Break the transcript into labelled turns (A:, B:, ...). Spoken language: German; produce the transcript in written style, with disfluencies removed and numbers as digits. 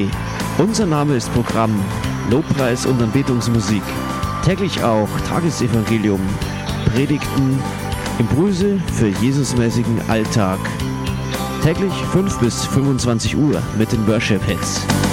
A: Unser Name ist Programm, Lobpreis und Anbetungsmusik. Täglich auch Tagesevangelium, Predigten, Impulse für Jesusmäßigen Alltag. Täglich 5 bis 25 Uhr mit den Worship Hits.